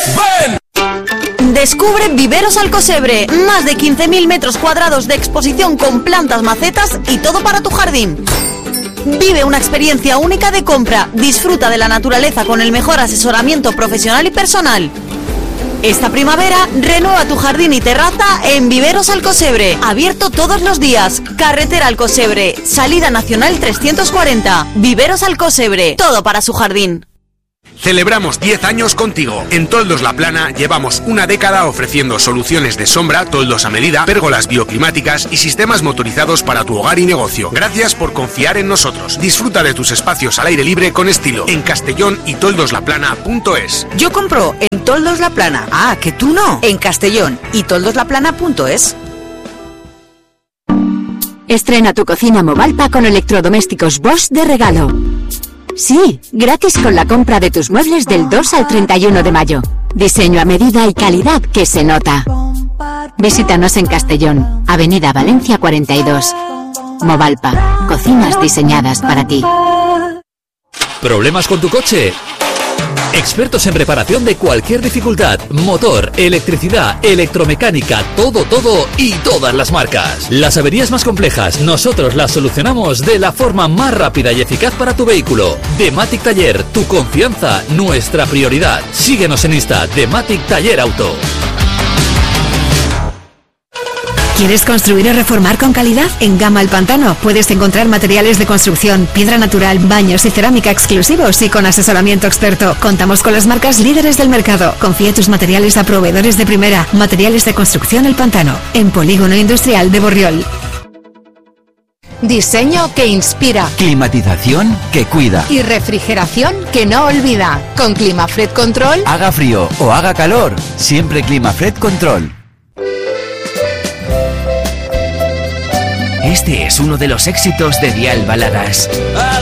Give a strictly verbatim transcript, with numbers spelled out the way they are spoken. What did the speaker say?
¡Ven! Descubre Viveros Alcosebre, más de quince mil metros cuadrados de exposición con plantas, macetas y todo para tu jardín. Vive una experiencia única de compra, disfruta de la naturaleza con el mejor asesoramiento profesional y personal. Esta primavera, renueva tu jardín y terraza en Viveros Alcosebre, abierto todos los días. Carretera Alcosebre, salida nacional trescientos cuarenta. Viveros Alcosebre, todo para su jardín. Celebramos diez años contigo. En Toldos La Plana llevamos una década ofreciendo soluciones de sombra, toldos a medida, pérgolas bioclimáticas y sistemas motorizados para tu hogar y negocio. Gracias por confiar en nosotros. Disfruta de tus espacios al aire libre con estilo en Castellón y toldos la plana punto es. Yo compro en Toldos La Plana. Ah, que tú no. En Castellón y toldos la plana punto es. Estrena tu cocina Movalpa con electrodomésticos Bosch de regalo. Sí, gratis con la compra de tus muebles del dos al treinta y uno de mayo. Diseño a medida y calidad que se nota. Visítanos en Castellón, Avenida Valencia cuarenta y dos. Movalpa, cocinas diseñadas para ti. ¿Problemas con tu coche? Expertos en reparación de cualquier dificultad, motor, electricidad, electromecánica, todo, todo y todas las marcas. Las averías más complejas, nosotros las solucionamos de la forma más rápida y eficaz para tu vehículo. Dematic Taller, tu confianza, nuestra prioridad. Síguenos en Insta, Dematic Taller Auto. ¿Quieres construir y reformar con calidad? En Gama El Pantano puedes encontrar materiales de construcción, piedra natural, baños y cerámica exclusivos y con asesoramiento experto. Contamos con las marcas líderes del mercado. Confía tus materiales a proveedores de primera. Materiales de construcción El Pantano, en Polígono Industrial de Borriol. Diseño que inspira. Climatización que cuida. Y refrigeración que no olvida. Con Climafred Control. Haga frío o haga calor, siempre Climafred Control. Este es uno de los éxitos de Dial Baladas.